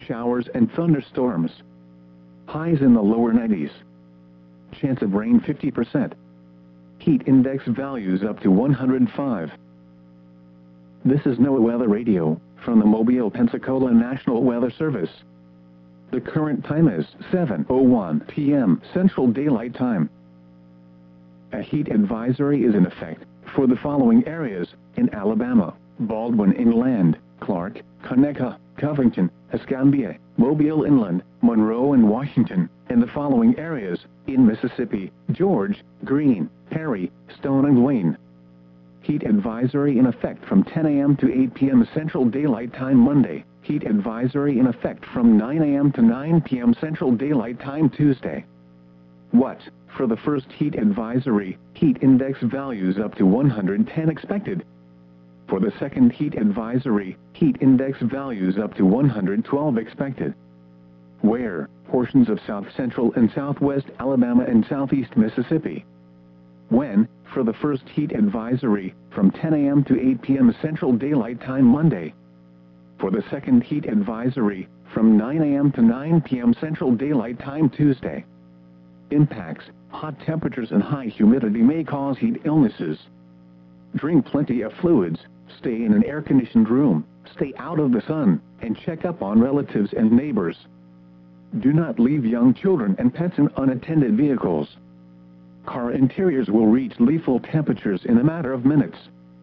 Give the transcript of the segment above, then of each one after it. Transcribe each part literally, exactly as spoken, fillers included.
showers and thunderstorms. Highs in the lower nineties. Chance of rain fifty percent. Heat index values up to one hundred five. This is NOAA Weather Radio, from the Mobile, Pensacola National Weather Service. The current time is seven oh one p m Central Daylight Time. A heat advisory is in effect for the following areas in Alabama: Baldwin Inland, Clark, Conecuh, Covington, Escambia, Mobile Inland, Monroe and Washington, and the following areas in Mississippi: George, Greene, Perry, Stone and Wayne. Heat advisory in effect from ten a m to eight p m Central Daylight Time Monday. Heat advisory in effect from nine a m to nine p m Central Daylight Time Tuesday. What? For the first heat advisory, heat index values up to one hundred ten expected. For the second heat advisory, heat index values up to one hundred twelve expected. Where? Portions of south central and southwest Alabama and southeast Mississippi. When? For the first heat advisory, from ten a m to eight p m Central Daylight Time Monday. For the second heat advisory, from nine a m to nine p m Central Daylight Time Tuesday. Impacts: hot temperatures and high humidity may cause heat illnesses. Drink plenty of fluids, stay in an air-conditioned room, stay out of the sun, and check up on relatives and neighbors. Do not leave young children and pets in unattended vehicles. Car interiors will reach lethal temperatures in a matter of minutes.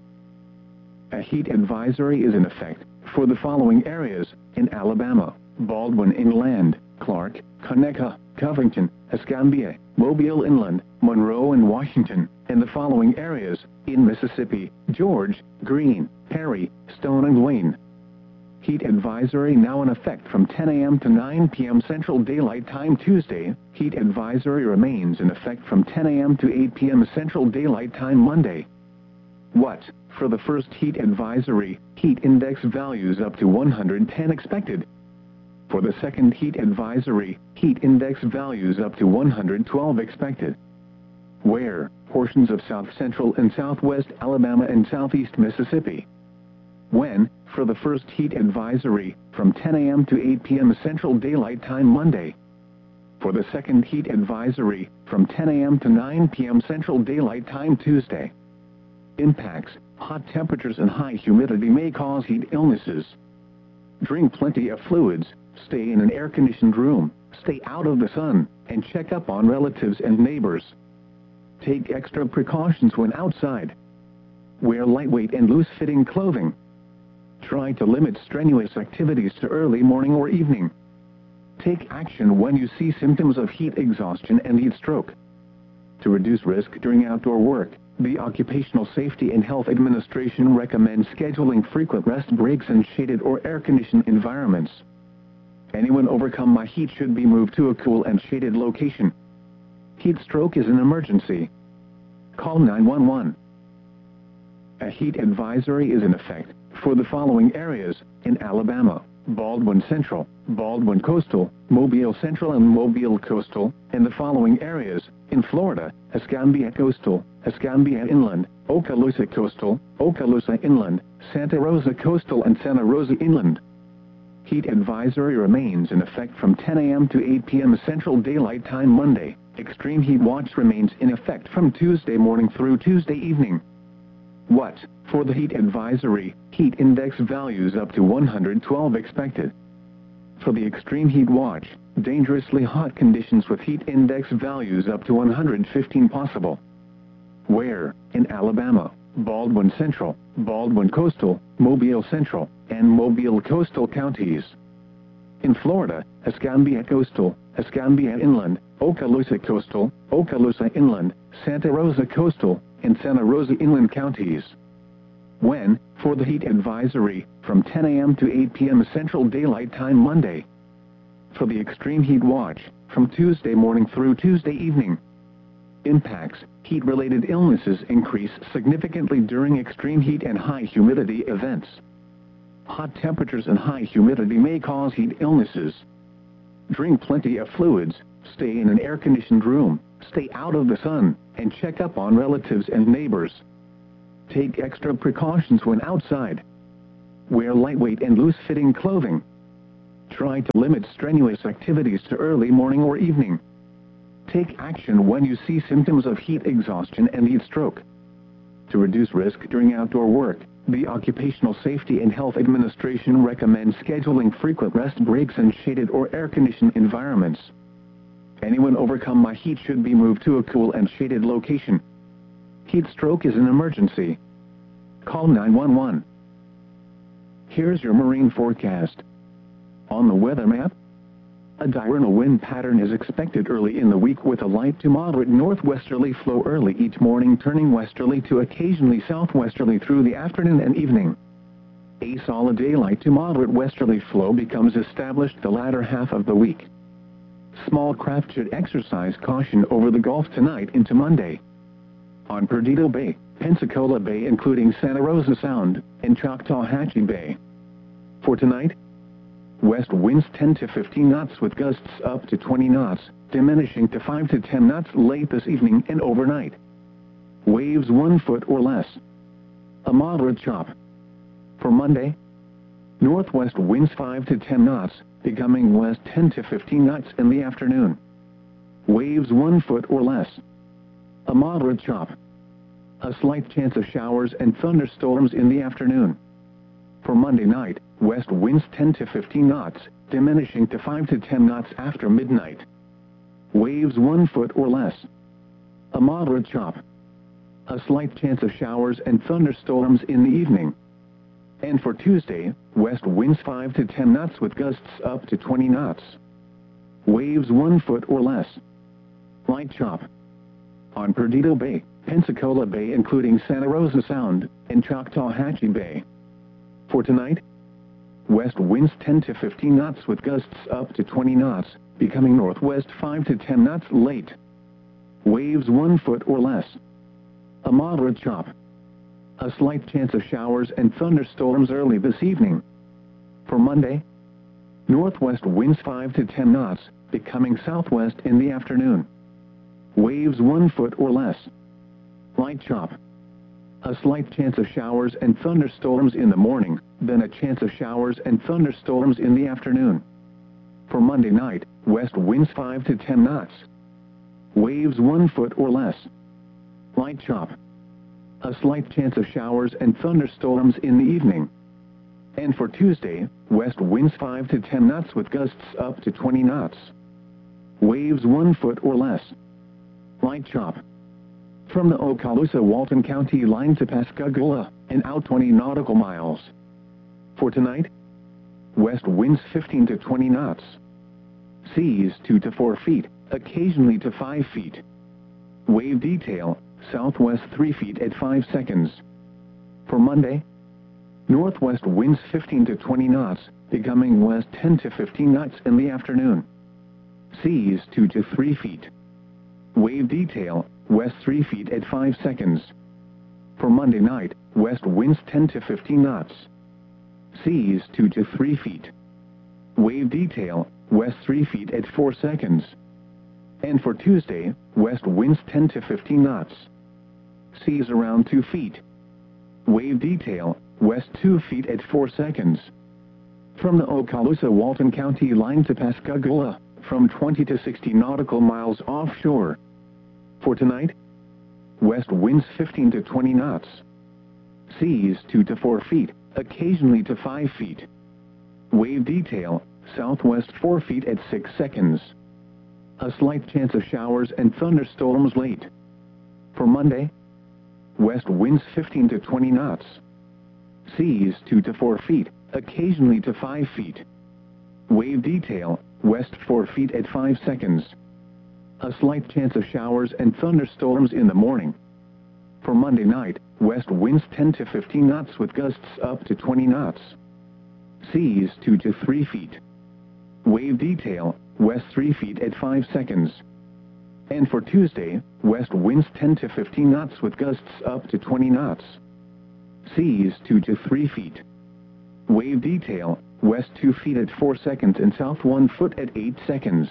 A heat advisory is in effect for the following areas in Alabama: Baldwin Inland, Clark, Conecuh, Covington, Escambia, Mobile Inland, Monroe and Washington, and the following areas in Mississippi: George, Greene, Perry, Stone and Wayne. Heat advisory now in effect from ten a m to nine p m Central Daylight Time Tuesday. Heat advisory remains in effect from ten a m to eight p m Central Daylight Time Monday. What? For the first heat advisory, heat index values up to one hundred ten expected. For the second heat advisory, heat index values up to one hundred twelve expected. Where? Portions of south central and southwest Alabama and southeast Mississippi. When? For the first heat advisory, from ten a m to eight p m Central Daylight Time Monday. For the second heat advisory, from ten a m to nine p m Central Daylight Time Tuesday. Impacts: hot temperatures and high humidity may cause heat illnesses. Drink plenty of fluids, stay in an air-conditioned room, stay out of the sun, and check up on relatives and neighbors. Take extra precautions when outside. Wear lightweight and loose-fitting clothing. Try to limit strenuous activities to early morning or evening. Take action when you see symptoms of heat exhaustion and heat stroke. To reduce risk during outdoor work, the Occupational Safety and Health Administration recommends scheduling frequent rest breaks in shaded or air-conditioned environments. Anyone overcome by heat should be moved to a cool and shaded location. Heat stroke is an emergency. Call nine one one. A heat advisory is in effect for the following areas in Alabama: Baldwin Central, Baldwin Coastal, Mobile Central and Mobile Coastal, and the following areas in Florida: Escambia Coastal, Escambia Inland, Okaloosa Coastal, Okaloosa Inland, Santa Rosa Coastal and Santa Rosa Inland. Heat advisory remains in effect from ten a m to eight p m Central Daylight Time Monday. Extreme heat watch remains in effect from Tuesday morning through Tuesday evening. What? For the heat advisory, heat index values up to one hundred twelve expected. For the extreme heat watch, dangerously hot conditions with heat index values up to one hundred fifteen possible. Where? In Alabama: Baldwin Central, Baldwin Coastal, Mobile Central, and Mobile Coastal counties. In Florida: Escambia Coastal, Escambia Inland, Okaloosa Coastal, Okaloosa Inland, Santa Rosa Coastal, and Santa Rosa Inland counties. When? For the heat advisory, from ten a m to eight p m Central Daylight Time Monday. For the extreme heat watch, from Tuesday morning through Tuesday evening. Impacts: heat-related illnesses increase significantly during extreme heat and high humidity events. Hot temperatures and high humidity may cause heat illnesses. Drink plenty of fluids, stay in an air-conditioned room, stay out of the sun, and check up on relatives and neighbors. Take extra precautions when outside. Wear lightweight and loose-fitting clothing. Try to limit strenuous activities to early morning or evening. Take action when you see symptoms of heat exhaustion and heat stroke. To reduce risk during outdoor work, the Occupational Safety and Health Administration recommends scheduling frequent rest breaks in shaded or air-conditioned environments. Anyone overcome by heat should be moved to a cool and shaded location. Heat stroke is an emergency. Call nine one one. Here's your marine forecast. On the weather map, a diurnal wind pattern is expected early in the week with a light to moderate northwesterly flow early each morning, turning westerly to occasionally southwesterly through the afternoon and evening. A solid daylight to moderate westerly flow becomes established the latter half of the week. Small craft should exercise caution over the Gulf tonight into Monday. On Perdido Bay, Pensacola Bay including Santa Rosa Sound, and Choctawhatchee Bay. For tonight, west winds ten to fifteen knots with gusts up to twenty knots, diminishing to five to ten knots late this evening and overnight. Waves one foot or less. A moderate chop. For Monday, northwest winds five to ten knots, becoming west ten to fifteen knots in the afternoon. Waves one foot or less. A moderate chop. A slight chance of showers and thunderstorms in the afternoon. For Monday night, west winds ten to fifteen knots, diminishing to five to ten knots after midnight. Waves one foot or less. A moderate chop. A slight chance of showers and thunderstorms in the evening. And for Tuesday, west winds five to ten knots with gusts up to twenty knots. Waves one foot or less. Light chop. On Perdido Bay, Pensacola Bay including Santa Rosa Sound, and Choctawhatchee Bay. For tonight, west winds ten to fifteen knots with gusts up to twenty knots, becoming northwest five to ten knots late. Waves one foot or less. A moderate chop. A slight chance of showers and thunderstorms early this evening. For Monday, northwest winds five to ten knots, becoming southwest in the afternoon. Waves one foot or less. Light chop. A slight chance of showers and thunderstorms in the morning, then a chance of showers and thunderstorms in the afternoon. For Monday night, west winds five to ten knots. Waves one foot or less. Light chop. A slight chance of showers and thunderstorms in the evening. And for Tuesday, west winds five to ten knots with gusts up to twenty knots. Waves one foot or less. Light chop. From the Okaloosa-Walton County line to Pascagoula, and out twenty nautical miles. For tonight, west winds fifteen to twenty knots. Seas two to four feet, occasionally to five feet. Wave detail, southwest three feet at five seconds. For Monday, northwest winds fifteen to twenty knots, becoming west ten to fifteen knots in the afternoon. Seas two to three feet. Wave detail, west three feet at five seconds. For Monday night, west winds ten to fifteen knots. Seas two to three feet. Wave detail, west three feet at four seconds. And for Tuesday, west winds ten to fifteen knots. Seas around two feet. Wave detail, west two feet at four seconds. From the Okaloosa-Walton County line to Pascagoula, from twenty to sixty nautical miles offshore. For tonight, west winds fifteen to twenty knots. Seas two to four feet, occasionally to five feet. Wave detail, southwest four feet at six seconds. A slight chance of showers and thunderstorms late. For Monday, west winds fifteen to twenty knots. Seas two to four feet, occasionally to five feet. Wave detail, west four feet at five seconds. A slight chance of showers and thunderstorms in the morning. For Monday night, west winds ten to fifteen knots with gusts up to twenty knots. Seas two to three feet. Wave detail, west three feet at five seconds. And for Tuesday, west winds ten to fifteen knots with gusts up to twenty knots. Seas two to three feet. Wave detail, west two feet at four seconds and south one foot at eight seconds.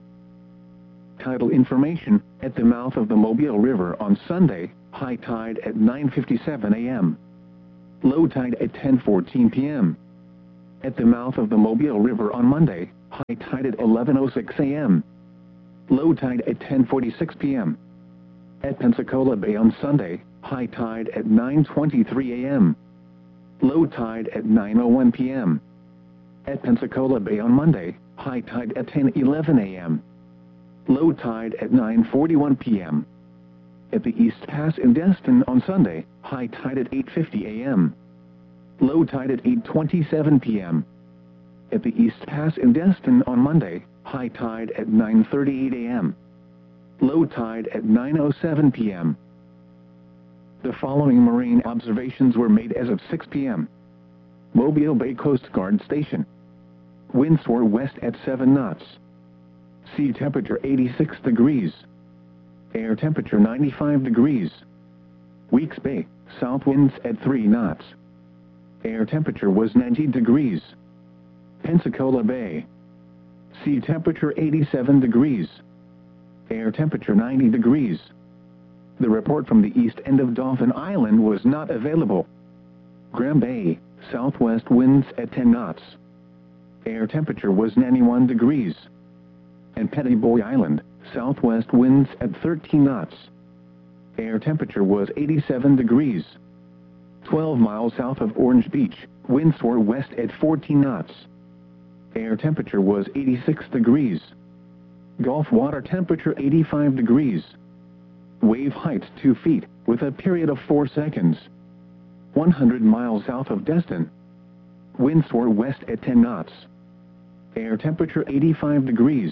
Tidal information, at the mouth of the Mobile River on Sunday, high tide at nine fifty-seven a m Low tide at ten fourteen p m At the mouth of the Mobile River on Monday, high tide at eleven oh six a m Low tide at ten forty-six p m At Pensacola Bay on Sunday, high tide at nine twenty-three a m Low tide at nine oh one p m At Pensacola Bay on Monday, high tide at ten eleven a m Low tide at nine forty-one p m At the East Pass in Destin on Sunday, high tide at eight fifty a m Low tide at eight twenty-seven p m At the East Pass in Destin on Monday, high tide at nine thirty-eight a m Low tide at nine oh seven p m The following marine observations were made as of six p m Mobile Bay Coast Guard Station. Winds were west at seven knots. Sea temperature eighty-six degrees. Air temperature ninety-five degrees. Weeks Bay, south winds at three knots. Air temperature was ninety degrees. Pensacola Bay. Sea temperature eighty-seven degrees. Air temperature ninety degrees. The report from the east end of Dauphin Island was not available. Graham Bay, southwest winds at ten knots. Air temperature was ninety-one degrees. And Petty Boy Island, southwest winds at thirteen knots. Air temperature was eighty-seven degrees. twelve miles south of Orange Beach, winds were west at fourteen knots. Air temperature was eighty-six degrees. Gulf water temperature eighty-five degrees. Wave height two feet, with a period of four seconds. one hundred miles south of Destin. Winds were west at ten knots. Air temperature eighty-five degrees.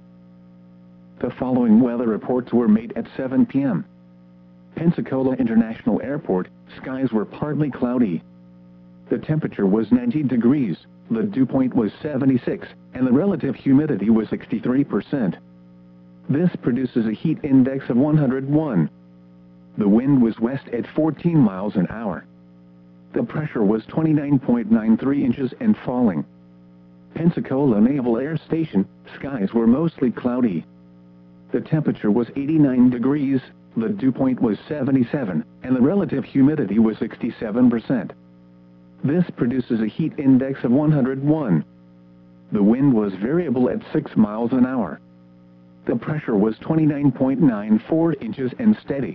The following weather reports were made at seven p m Pensacola International Airport, skies were partly cloudy. The temperature was ninety degrees, the dew point was seventy-six, and the relative humidity was sixty-three percent. This produces a heat index of one hundred one. The wind was west at fourteen miles an hour. The pressure was twenty-nine point nine three inches and falling. Pensacola Naval Air Station, skies were mostly cloudy. The temperature was eighty-nine degrees, the dew point was seventy-seven, and the relative humidity was sixty-seven percent. This produces a heat index of one hundred one. The wind was variable at six miles an hour. The pressure was twenty-nine point nine four inches and steady.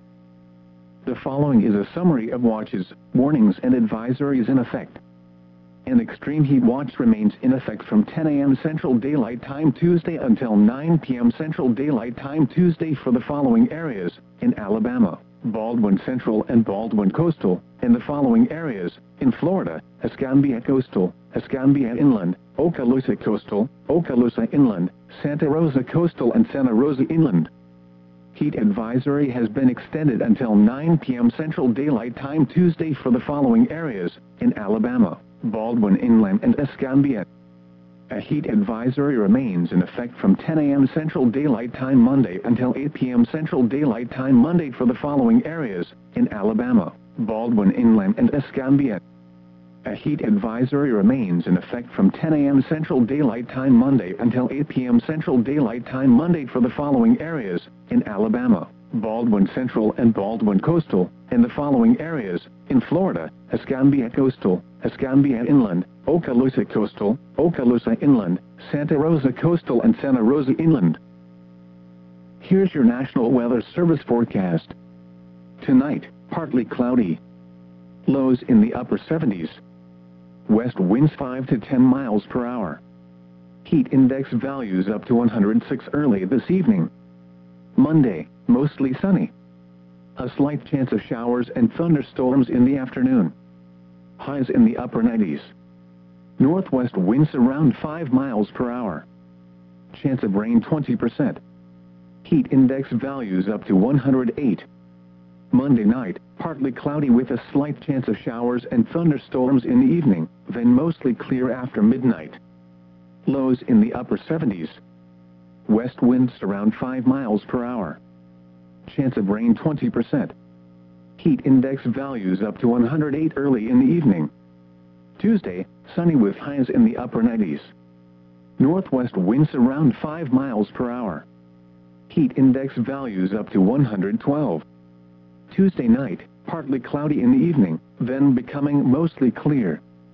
The following is a summary of watches, warnings and advisories in effect. An extreme heat watch remains in effect from ten a m Central Daylight Time Tuesday until nine p m Central Daylight Time Tuesday for the following areas: in Alabama, Baldwin Central and Baldwin Coastal, in the following areas: in Florida, Escambia Coastal, Escambia Inland, Okaloosa Coastal, Okaloosa Inland, Santa Rosa Coastal and Santa Rosa Inland. Heat advisory has been extended until nine p m Central Daylight Time Tuesday for the following areas: in Alabama, Baldwin Inland and Escambia. A heat advisory remains in effect from ten a m Central Daylight Time Monday until eight p m Central Daylight Time Monday for the following areas: in Alabama, Baldwin Inland and Escambia. A heat advisory remains in effect from ten a m Central Daylight Time Monday until eight p m Central Daylight Time Monday for the following areas: in Alabama, Baldwin Central and Baldwin Coastal, in the following areas: in Florida, Escambia Coastal, Escambia Inland, Okaloosa Coastal, Okaloosa Inland, Santa Rosa Coastal and Santa Rosa Inland. Here's your National Weather Service forecast. Tonight, partly cloudy. Lows in the upper seventies. West winds five to ten miles per hour. Heat index values up to one hundred six early this evening. Monday, mostly sunny. A slight chance of showers and thunderstorms in the afternoon. Highs in the upper nineties. Northwest winds around five miles per hour. Chance of rain twenty percent. Heat index values up to one hundred eight. Monday night, partly cloudy with a slight chance of showers and thunderstorms in the evening, then mostly clear after midnight. Lows in the upper seventies. West winds around five miles per hour. Chance of rain twenty percent. Heat index values up to one hundred eight early in the evening. Tuesday, sunny with highs in the upper nineties. Northwest winds around five miles per hour. Heat index values up to one hundred twelve. Tuesday night, partly cloudy in the evening, then becoming mostly clear.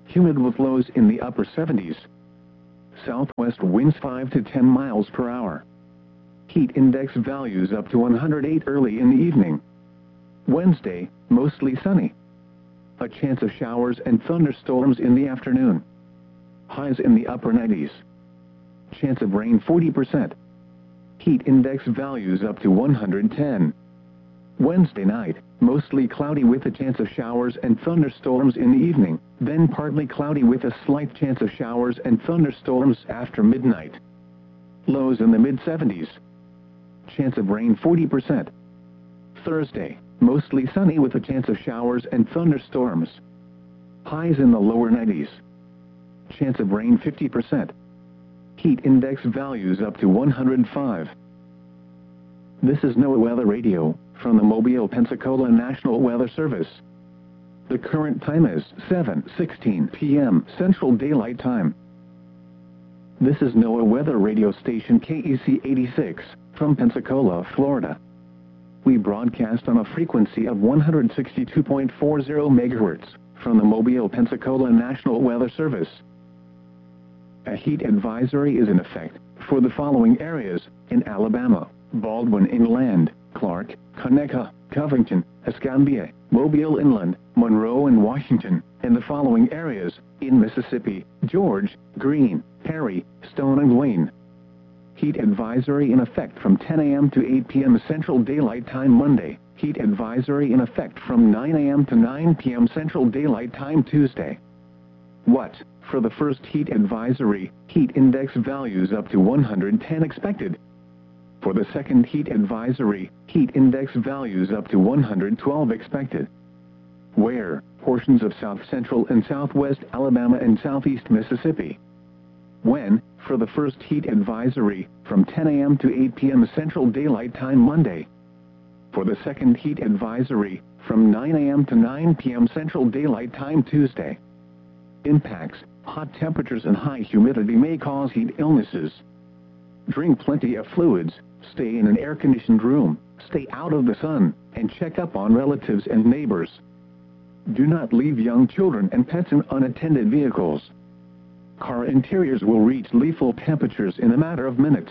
humid with lows in the upper seventies. Southwest winds five to ten miles per hour. Heat index values up to one hundred eight early in the evening. Wednesday, mostly sunny. A chance of showers and thunderstorms in the afternoon. Highs in the upper nineties. Chance of rain forty percent. Heat index values up to one hundred ten. Wednesday night, mostly cloudy with a chance of showers and thunderstorms in the evening, then partly cloudy with a slight chance of showers and thunderstorms after midnight. Lows in the mid seventies. Chance of rain forty percent. Thursday, mostly sunny with a chance of showers and thunderstorms. Highs in the lower nineties. Chance of rain fifty percent. Heat index values up to one hundred five. This is NOAA Weather Radio, from the Mobile, Pensacola National Weather Service. The current time is seven sixteen p m Central Daylight Time. This is NOAA Weather Radio Station K E C eighty-six, from Pensacola, Florida. We broadcast on a frequency of one hundred sixty-two point four zero megahertz, from the Mobile, Pensacola National Weather Service. A heat advisory is in effect for the following areas in Alabama: Baldwin Inland, Clark, Conecuh, Covington, Escambia, Mobile Inland, Monroe and Washington, and the following areas in Mississippi: George, Greene, Perry, Stone and Wayne. Heat advisory in effect from ten a m to eight p m Central Daylight Time Monday. Heat advisory in effect from nine a m to nine p m Central Daylight Time Tuesday. What? For the first heat advisory, heat index values up to one hundred ten expected. For the second heat advisory, heat index values up to one hundred twelve expected. Where? Portions of south central and southwest Alabama and southeast Mississippi. When? For the first heat advisory, from ten a m to eight p m Central Daylight Time Monday. For the second heat advisory, from nine a m to nine p m Central Daylight Time Tuesday. Impacts: hot temperatures and high humidity may cause heat illnesses. Drink plenty of fluids, stay in an air-conditioned room, stay out of the sun, and check up on relatives and neighbors. Do not leave young children and pets in unattended vehicles. Car interiors will reach lethal temperatures in a matter of minutes.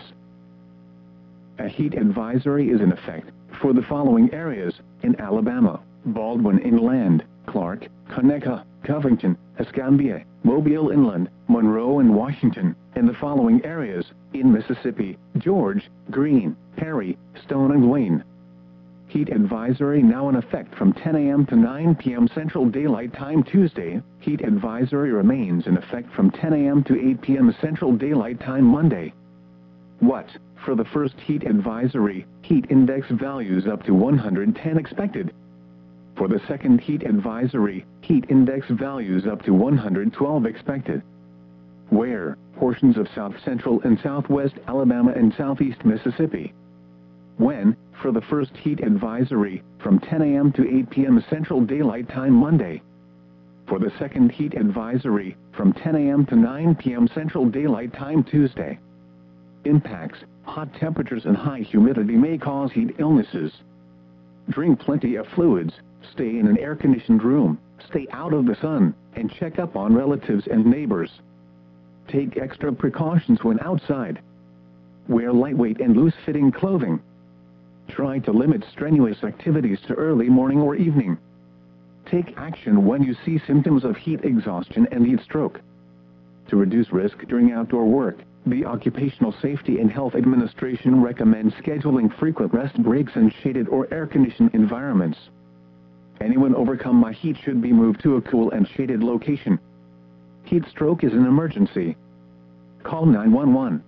A heat advisory is in effect for the following areas in Alabama: Baldwin Inland, Clark, Conecuh, Covington, Escambia, Mobile Inland, Monroe and Washington, and the following areas in Mississippi: George, Greene, Perry, Stone and Wayne. Heat advisory now in effect from ten a m to nine p m Central Daylight Time Tuesday. Heat advisory remains in effect from ten a m to eight p m Central Daylight Time Monday. What? For the first heat advisory, heat index values up to one hundred ten expected. For the second heat advisory, heat index values up to one hundred twelve expected. Where? Portions of south central and southwest Alabama and southeast Mississippi. When? For the first heat advisory, from ten a m to eight p m Central Daylight Time Monday. For the second heat advisory, from ten a m to nine p m Central Daylight Time Tuesday. Impacts: hot temperatures and high humidity may cause heat illnesses. Drink plenty of fluids, stay in an air-conditioned room, stay out of the sun, and check up on relatives and neighbors. Take extra precautions when outside. Wear lightweight and loose-fitting clothing. Try to limit strenuous activities to early morning or evening. Take action when you see symptoms of heat exhaustion and heat stroke. To reduce risk during outdoor work, the Occupational Safety and Health Administration recommends scheduling frequent rest breaks in shaded or air-conditioned environments. Anyone overcome by heat should be moved to a cool and shaded location. Heat stroke is an emergency. Call nine one one.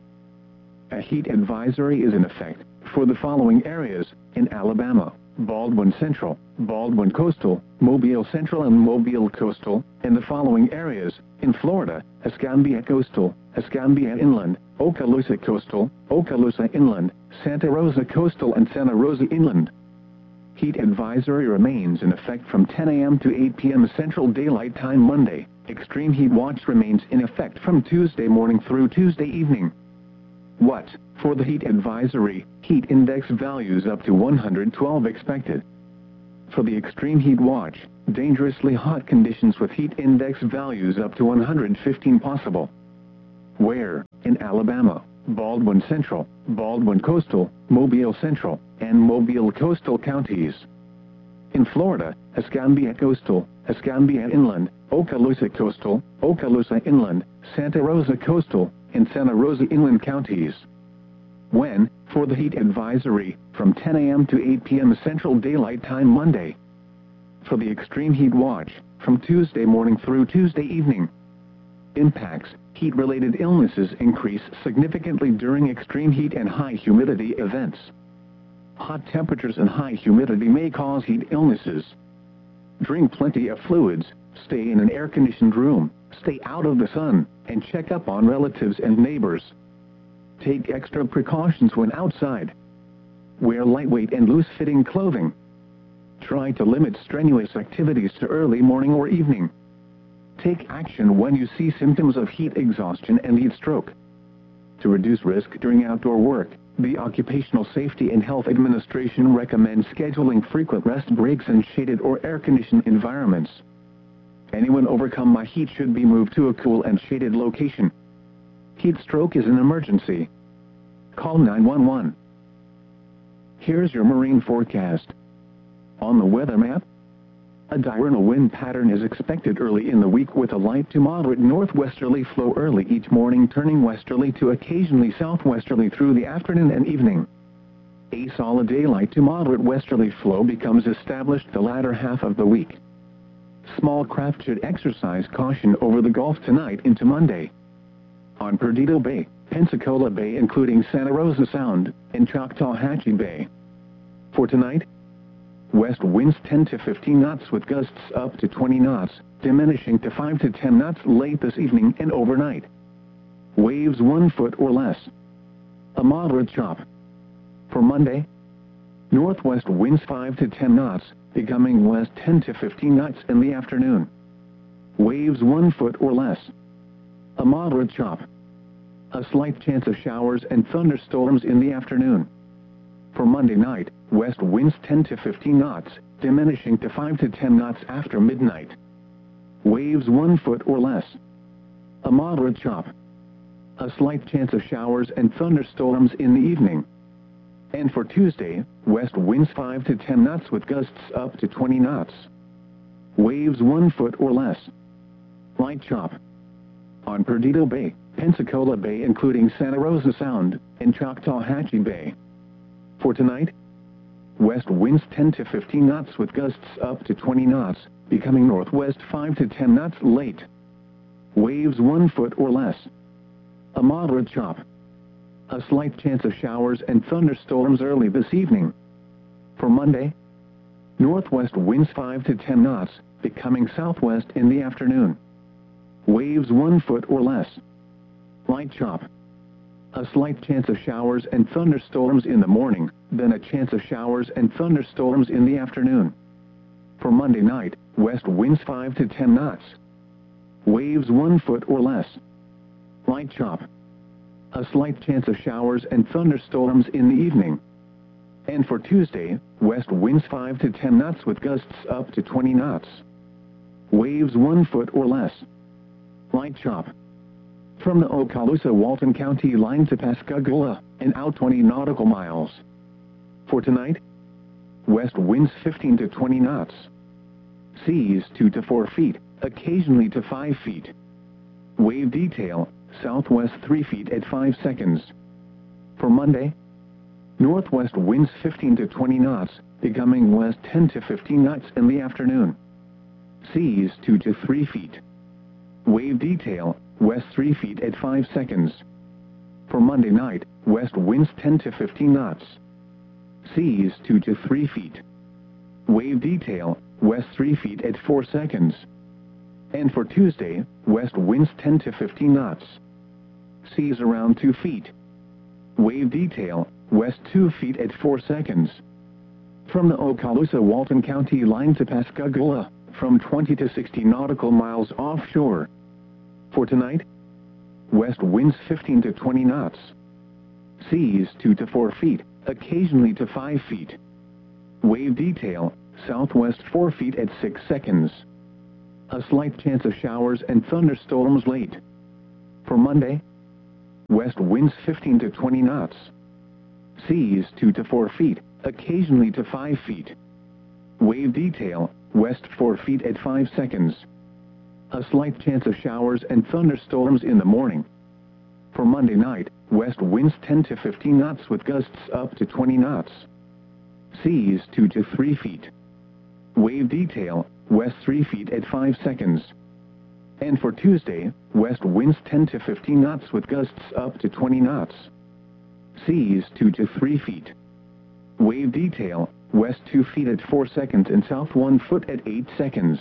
A heat advisory is in effect for the following areas in Alabama: Baldwin Central, Baldwin Coastal, Mobile Central and Mobile Coastal, and the following areas in Florida: Escambia Coastal, Escambia Inland, Okaloosa Coastal, Okaloosa Inland, Santa Rosa Coastal and Santa Rosa Inland. Heat advisory remains in effect from ten a m to eight p m Central Daylight Time Monday. Extreme heat watch remains in effect from Tuesday morning through Tuesday evening. What? For the heat advisory, heat index values up to one hundred twelve expected. For the extreme heat watch, dangerously hot conditions with heat index values up to one hundred fifteen possible. Where? In Alabama, Baldwin Central, Baldwin Coastal, Mobile Central, and Mobile Coastal counties. In Florida, Escambia Coastal, Escambia Inland, Okaloosa Coastal, Okaloosa Inland, Santa Rosa Coastal, and Santa Rosa Inland counties. When? For the heat advisory, from ten A M to eight P M Central Daylight Time Monday. For the extreme heat watch, from Tuesday morning through Tuesday evening. Impacts: heat-related illnesses increase significantly during extreme heat and high humidity events. Hot temperatures and high humidity may cause heat illnesses. Drink plenty of fluids, stay in an air-conditioned room, stay out of the sun, and check up on relatives and neighbors. Take extra precautions when outside. Wear lightweight and loose-fitting clothing. Try to limit strenuous activities to early morning or evening. Take action when you see symptoms of heat exhaustion and heat stroke. To reduce risk during outdoor work, the Occupational Safety and Health Administration recommends scheduling frequent rest breaks in shaded or air-conditioned environments. Anyone overcome by heat should be moved to a cool and shaded location. Heat stroke is an emergency. Call nine one one. Here's your marine forecast. On the weather map, a diurnal wind pattern is expected early in the week with a light to moderate northwesterly flow early each morning, turning westerly to occasionally southwesterly through the afternoon and evening. A solid daylight to moderate westerly flow becomes established the latter half of the week. Small craft should exercise caution over the Gulf tonight into Monday. On Perdido Bay, Pensacola Bay including Santa Rosa Sound, and Choctawhatchee Bay. For tonight, west winds ten to fifteen knots with gusts up to twenty knots, diminishing to five to ten knots late this evening and overnight. Waves one foot or less. A moderate chop. For Monday, northwest winds five to ten knots, becoming west ten to fifteen knots in the afternoon. Waves one foot or less. A moderate chop. A slight chance of showers and thunderstorms in the afternoon. For Monday night, west winds ten to fifteen knots, diminishing to five to ten knots after midnight. Waves one foot or less. A moderate chop. A slight chance of showers and thunderstorms in the evening. And for Tuesday, west winds five to ten knots with gusts up to twenty knots. Waves one foot or less. Light chop. On Perdido Bay, Pensacola Bay including Santa Rosa Sound, and Choctawhatchee Bay. For tonight, west winds ten to fifteen knots with gusts up to twenty knots, becoming northwest five to ten knots late. Waves one foot or less. A moderate chop. A slight chance of showers and thunderstorms early this evening. For Monday, northwest winds five to ten knots, becoming southwest in the afternoon. Waves one foot or less. Light chop. A slight chance of showers and thunderstorms in the morning, then a chance of showers and thunderstorms in the afternoon. For Monday night, west winds five to ten knots. Waves one foot or less. Light chop. A slight chance of showers and thunderstorms in the evening. And for Tuesday, west winds five to ten knots with gusts up to twenty knots. Waves one foot or less. Light chop. From the Okaloosa-Walton County line to Pascagoula, and out twenty nautical miles. For tonight, west winds fifteen to twenty knots. Seas two to four feet, occasionally to five feet. Wave detail, southwest three feet at five seconds. For Monday, northwest winds fifteen to twenty knots, becoming west ten to fifteen knots in the afternoon. Seas two to three feet. Wave detail, west three feet at five seconds. For Monday night, west winds ten to fifteen knots. Seas two to three feet. Wave detail, west three feet at four seconds. And for Tuesday, west winds ten to fifteen knots. Seas around two feet. Wave detail, west two feet at four seconds. From the Okaloosa-Walton County line to Pascagoula, from twenty to sixty nautical miles offshore. For tonight, west winds fifteen to twenty knots. Seas two to four feet, occasionally to five feet. Wave detail, southwest four feet at six seconds. A slight chance of showers and thunderstorms late. For Monday, west winds fifteen to twenty knots. Seas two to four feet, occasionally to five feet. Wave detail, west four feet at five seconds. A slight chance of showers and thunderstorms in the morning. For Monday night, west winds ten to fifteen knots with gusts up to twenty knots. Seas two to three feet. Wave detail, west three feet at five seconds. And for Tuesday, west winds ten to fifteen knots with gusts up to twenty knots. Seas two to three feet. Wave detail, west two feet at four seconds and south one foot at eight seconds.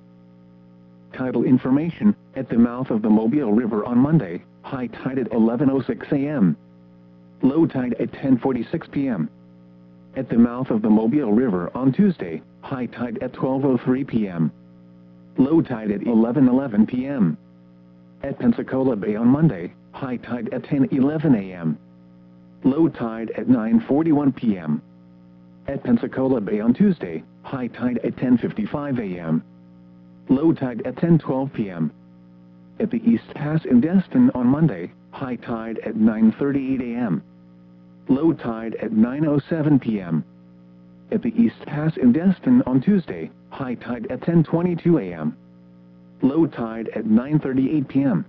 Tidal information, at the mouth of the Mobile River on Monday, high tide at eleven oh six a m Low tide at ten forty-six p m At the mouth of the Mobile River on Tuesday, high tide at twelve oh three p m Low tide at eleven eleven p m At Pensacola Bay on Monday, high tide at ten eleven a m Low tide at nine forty-one p m At Pensacola Bay on Tuesday, high tide at ten fifty-five a m Low tide at ten twelve p m At the East Pass in Destin on Monday, high tide at nine thirty-eight a m Low tide at nine oh seven p m At the East Pass in Destin on Tuesday, high tide at ten twenty-two a m Low tide at nine thirty-eight p m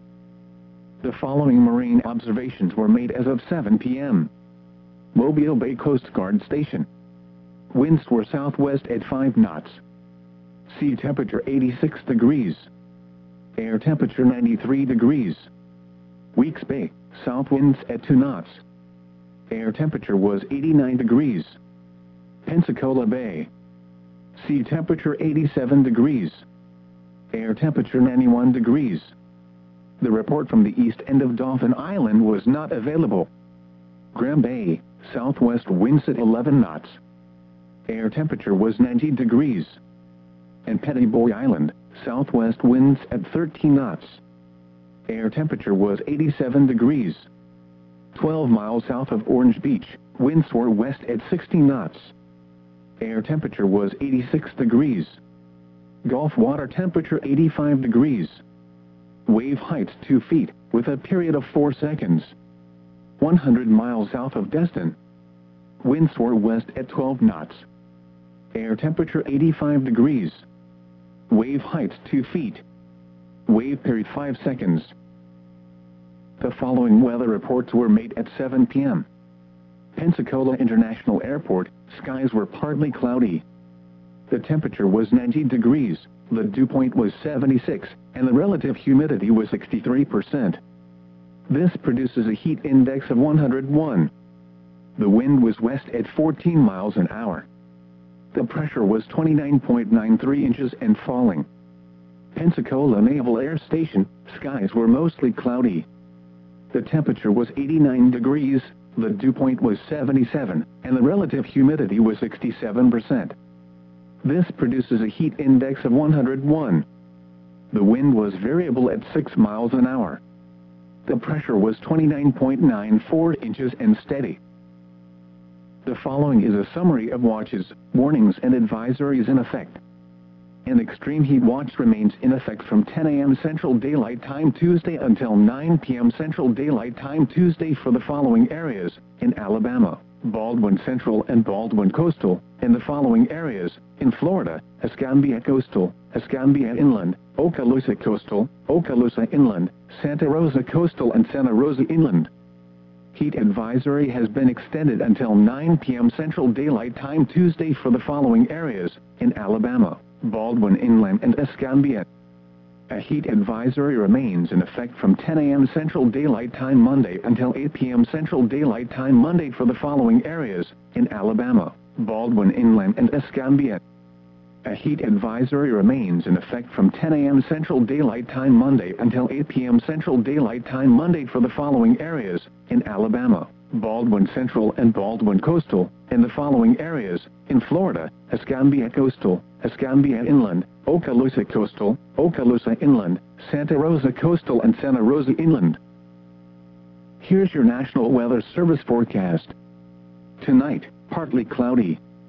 The following marine observations were made as of seven p m Mobile Bay Coast Guard Station. Winds were southwest at five knots. Sea temperature eighty-six degrees. Air temperature ninety-three degrees. Weeks Bay, south winds at two knots. Air temperature was eighty-nine degrees. Pensacola Bay. Sea temperature eighty-seven degrees. Air temperature ninety-one degrees. The report from the east end of Dauphin Island was not available. Graham Bay, southwest winds at eleven knots. Air temperature was ninety degrees. And Petty Boy Island, southwest winds at thirteen knots. Air temperature was eighty-seven degrees. twelve miles south of Orange Beach, winds were west at sixteen knots. Air temperature was eighty-six degrees. Gulf water temperature eighty-five degrees. Wave height two feet, with a period of four seconds. one hundred miles south of Destin. Winds were west at twelve knots. Air temperature eighty-five degrees. Wave height two feet. Wave period five seconds. The following weather reports were made at seven p m Pensacola International Airport, skies were partly cloudy. The temperature was ninety degrees, the dew point was seventy-six, and the relative humidity was sixty-three percent. This produces a heat index of one hundred one. The wind was west at fourteen miles an hour. The pressure was twenty-nine point nine three inches and falling. Pensacola Naval Air Station, skies were mostly cloudy. The temperature was eighty-nine degrees, the dew point was seventy-seven, and the relative humidity was sixty-seven percent. This produces a heat index of one hundred one. The wind was variable at six miles an hour. The pressure was twenty-nine point nine four inches and steady. The following is a summary of watches, warnings and advisories in effect. An extreme heat watch remains in effect from ten a m Central Daylight Time Tuesday until nine p m Central Daylight Time Tuesday for the following areas: in Alabama, Baldwin Central and Baldwin Coastal, in the following areas: in Florida, Escambia Coastal, Escambia Inland, Okaloosa Coastal, Okaloosa Inland, Santa Rosa Coastal and Santa Rosa Inland. Heat advisory has been extended until nine p m Central Daylight Time Tuesday for the following areas: in Alabama, Baldwin Inland and Escambia. A heat advisory remains in effect from ten a m Central Daylight Time Monday until eight p m Central Daylight Time Monday for the following areas: in Alabama, Baldwin Inland and Escambia. A heat advisory remains in effect from ten a m Central Daylight Time Monday until eight p m Central Daylight Time Monday for the following areas: in Alabama, Baldwin Central and Baldwin Coastal, in the following areas: in Florida, Escambia Coastal, Escambia Inland, Okaloosa Coastal, Okaloosa Inland, Santa Rosa Coastal and Santa Rosa Inland. Here's your National Weather Service forecast. Tonight, partly cloudy.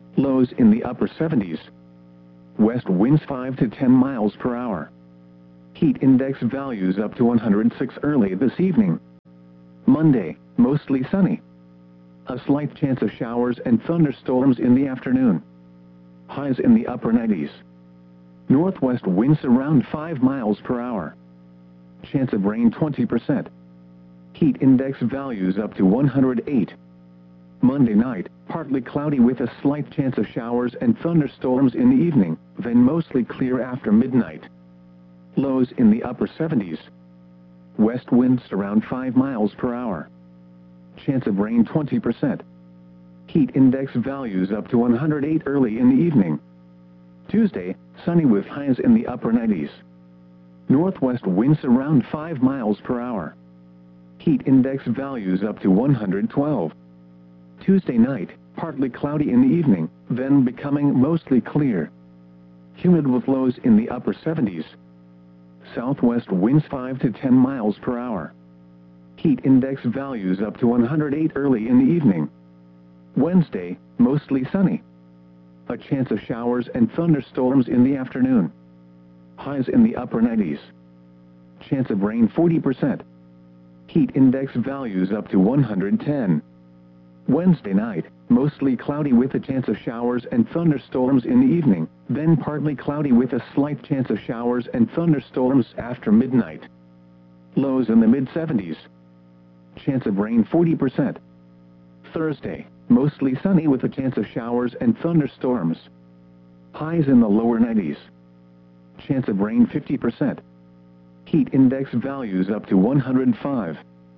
Lows in the upper seventies. West winds five to ten miles per hour. Heat index values up to one hundred six early this evening. Monday, mostly sunny. A slight chance of showers and thunderstorms in the afternoon. Highs in the upper nineties. Northwest winds around five miles per hour. Chance of rain twenty percent. Heat index values up to one hundred eight. Monday night, partly cloudy with a slight chance of showers and thunderstorms in the evening, then mostly clear after midnight. Lows in the upper seventies. West winds around five miles per hour. Chance of rain twenty percent. Heat index values up to one hundred eight early in the evening. Tuesday, sunny with highs in the upper nineties. Northwest winds around five miles per hour. Heat index values up to one hundred twelve. Tuesday night, partly cloudy in the evening, then becoming mostly clear. Humid with lows in the upper seventies. Southwest winds five to ten miles per hour. Heat index values up to one hundred eight early in the evening. Wednesday, mostly sunny. A chance of showers and thunderstorms in the afternoon. Highs in the upper nineties. Chance of rain forty percent. Heat index values up to one hundred ten. Wednesday night, mostly cloudy with a chance of showers and thunderstorms in the evening, then partly cloudy with a slight chance of showers and thunderstorms after midnight. Lows in the mid seventies. Chance of rain forty percent. Thursday, mostly sunny with a chance of showers and thunderstorms. Highs in the lower nineties. Chance of rain fifty percent. Heat index values up to one hundred five.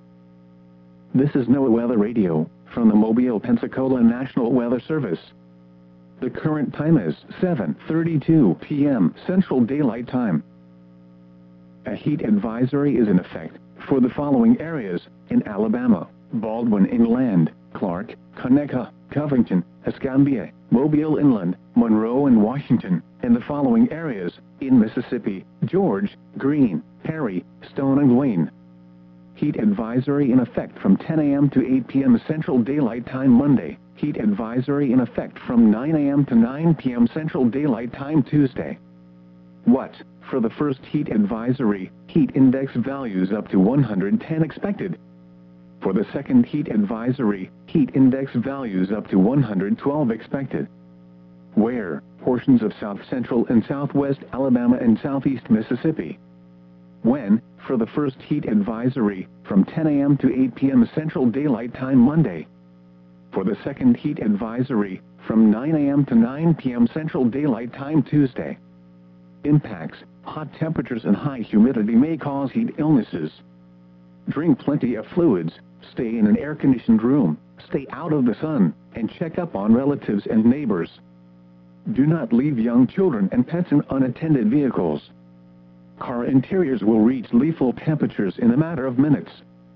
This is NOAA Weather Radio, from the Mobile, Pensacola National Weather Service. The current time is seven thirty-two p m Central Daylight Time. A heat advisory is in effect for the following areas in Alabama: Baldwin Inland, Clark, Conecuh, Covington, Escambia, Mobile Inland, Monroe and Washington, and the following areas in Mississippi: George, Greene, Perry, Stone and Wayne. Heat advisory in effect from ten a m to eight p m Central Daylight Time Monday. Heat advisory in effect from nine a m to nine p m Central Daylight Time Tuesday. What? For the first heat advisory, heat index values up to one hundred ten expected. For the second heat advisory, heat index values up to one hundred twelve expected. Where? Portions of south central and southwest Alabama and southeast Mississippi. When? For the first heat advisory, from ten a m to eight p m Central Daylight Time Monday. For the second heat advisory, from nine a m to nine p m Central Daylight Time Tuesday. Impacts: hot temperatures and high humidity may cause heat illnesses. Drink plenty of fluids, stay in an air-conditioned room, stay out of the sun, and check up on relatives and neighbors. Do not leave young children and pets in unattended vehicles. Car interiors will reach lethal temperatures in a matter of minutes.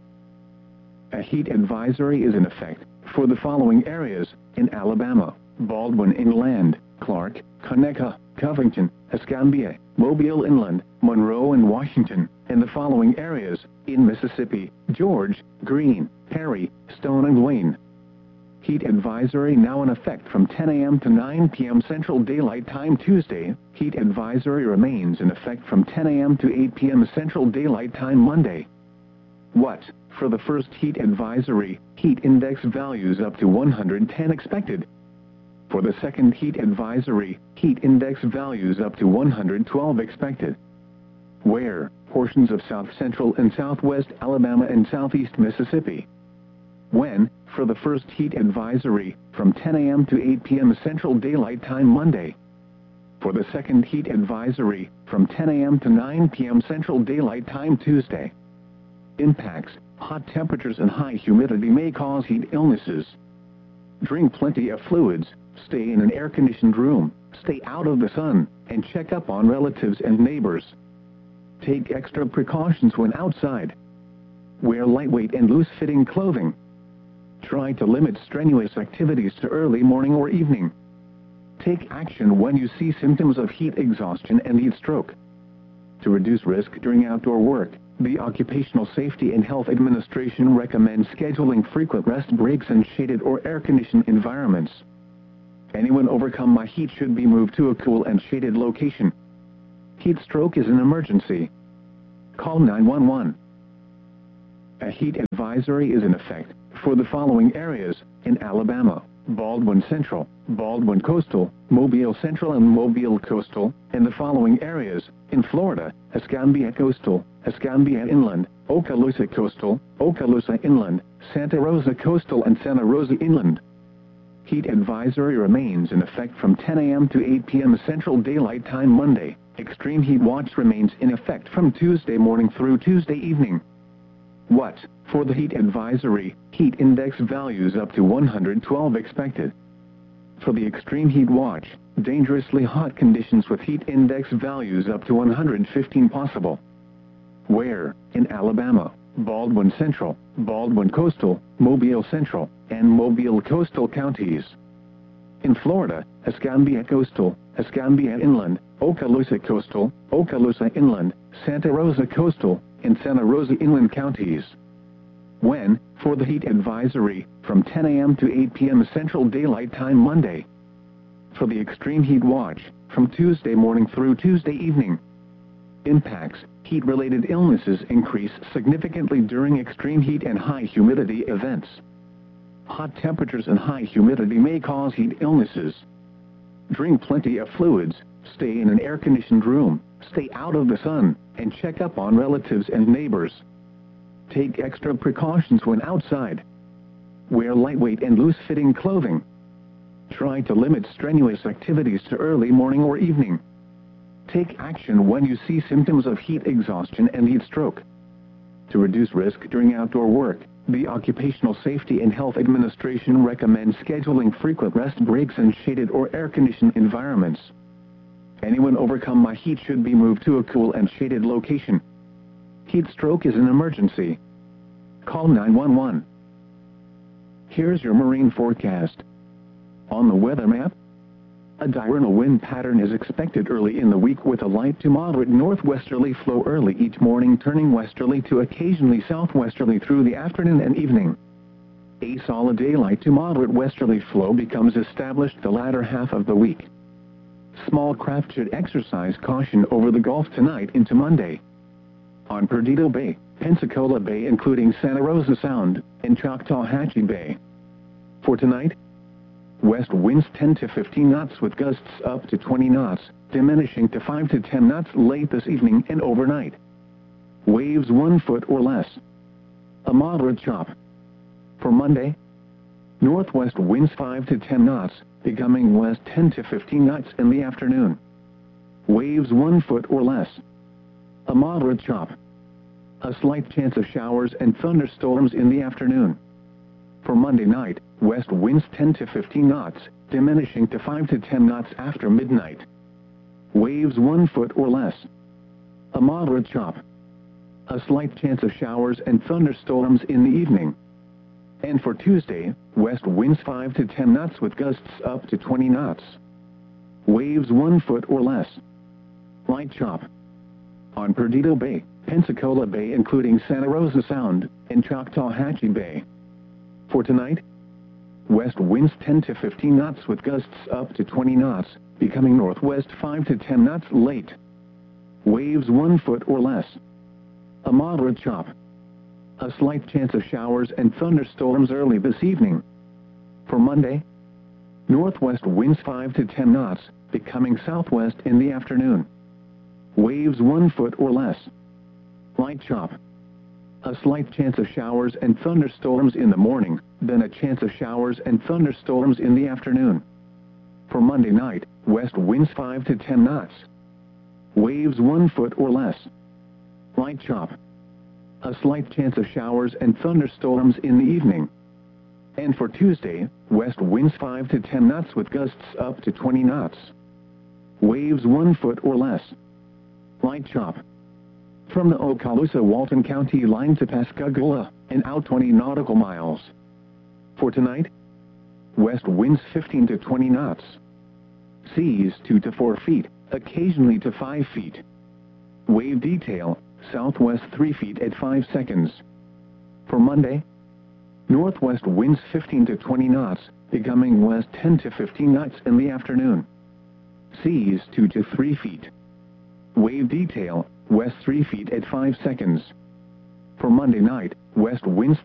A heat advisory is in effect for the following areas in Alabama: Baldwin Inland, Clark, Conecuh, Covington, Escambia, Mobile Inland, Monroe and Washington, and the following areas in Mississippi: George, Greene, Perry, Stone and Wayne. Heat advisory now in effect from ten a m to nine p m Central Daylight Time Tuesday. Heat advisory remains in effect from ten a m to eight p m Central Daylight Time Monday. What? For the first heat advisory, heat index values up to one hundred ten expected. For the second heat advisory, heat index values up to one hundred twelve expected. Where? Portions of south central and southwest Alabama and southeast Mississippi. When? For the first heat advisory, from ten a m to eight p m Central Daylight Time Monday. For the second heat advisory, from ten a m to nine p m Central Daylight Time Tuesday. Impacts: hot temperatures and high humidity may cause heat illnesses. Drink plenty of fluids, stay in an air-conditioned room, stay out of the sun, and check up on relatives and neighbors. Take extra precautions when outside. Wear lightweight and loose-fitting clothing. Try to limit strenuous activities to early morning or evening. Take action when you see symptoms of heat exhaustion and heat stroke. To reduce risk during outdoor work, the Occupational Safety and Health Administration recommends scheduling frequent rest breaks in shaded or air-conditioned environments. Anyone overcome by heat should be moved to a cool and shaded location. Heat stroke is an emergency. Call nine one one. A heat advisory is in effect for the following areas in Alabama: Baldwin Central, Baldwin Coastal, Mobile Central and Mobile Coastal, and the following areas in Florida: Escambia Coastal, Escambia Inland, Okaloosa Coastal, Okaloosa Inland, Santa Rosa Coastal and Santa Rosa Inland. Heat advisory remains in effect from ten A M to eight P M Central Daylight Time Monday. Extreme heat watch remains in effect from Tuesday morning through Tuesday evening. What? For the heat advisory, heat index values up to one hundred twelve expected. For the extreme heat watch, dangerously hot conditions with heat index values up to one hundred fifteen possible. Where? In Alabama, Baldwin Central, Baldwin Coastal, Mobile Central, and Mobile Coastal counties. In Florida, Escambia Coastal, Escambia Inland, Okaloosa Coastal, Okaloosa Inland, Santa Rosa Coastal, and Santa Rosa Inland counties. When? For the heat advisory, from ten A M to eight P M Central Daylight Time Monday. For the extreme heat watch, from Tuesday morning through Tuesday evening. Impacts: heat-related illnesses increase significantly during extreme heat and high humidity events. Hot temperatures and high humidity may cause heat illnesses. Drink plenty of fluids, stay in an air-conditioned room, stay out of the sun, and check up on relatives and neighbors. Take extra precautions when outside. Wear lightweight and loose-fitting clothing. Try to limit strenuous activities to early morning or evening. Take action when you see symptoms of heat exhaustion and heat stroke. To reduce risk during outdoor work, the Occupational Safety and Health Administration recommends scheduling frequent rest breaks in shaded or air-conditioned environments. Anyone overcome by heat should be moved to a cool and shaded location. Heat stroke is an emergency. Call nine one one. Here's your marine forecast. On the weather map, a diurnal wind pattern is expected early in the week with a light to moderate northwesterly flow early each morning, turning westerly to occasionally southwesterly through the afternoon and evening. A solid daylight to moderate westerly flow becomes established the latter half of the week. Small craft should exercise caution over the Gulf tonight into Monday. On Perdido Bay, Pensacola Bay including Santa Rosa Sound, and Choctawhatchee Bay. For tonight, west winds ten to fifteen knots with gusts up to twenty knots, diminishing to five to ten knots late this evening and overnight. Waves one foot or less. A moderate chop. For Monday, northwest winds five to ten knots, becoming west ten to fifteen knots in the afternoon. Waves one foot or less. A moderate chop. A slight chance of showers and thunderstorms in the afternoon. For Monday night, west winds ten to fifteen knots, diminishing to five to ten knots after midnight. Waves one foot or less. A moderate chop. A slight chance of showers and thunderstorms in the evening. And for Tuesday, west winds five to ten knots with gusts up to twenty knots. Waves one foot or less. Light chop. On Perdido Bay, Pensacola Bay including Santa Rosa Sound, and Choctawhatchee Bay. For tonight, west winds ten to fifteen knots with gusts up to twenty knots, becoming northwest five to ten knots late. Waves one foot or less. A moderate chop. A slight chance of showers and thunderstorms early this evening. For Monday, northwest winds five to ten knots, becoming southwest in the afternoon. Waves one foot or less. Light chop. A slight chance of showers and thunderstorms in the morning, then a chance of showers and thunderstorms in the afternoon. For Monday night, west winds five to ten knots. Waves one foot or less. Light chop. A slight chance of showers and thunderstorms in the evening. And for Tuesday, west winds five to ten knots with gusts up to twenty knots. Waves one foot or less. Light chop. From the Okaloosa-Walton County line to Pascagoula, and out twenty nautical miles. For tonight, west winds fifteen to twenty knots. Seas two to four feet, occasionally to five feet. Wave detail, southwest three feet at five seconds. For Monday, Northwest winds fifteen to twenty knots, becoming west ten to fifteen knots in the afternoon. Seas two to three feet. Wave detail, west three feet at five seconds. For Monday night, west winds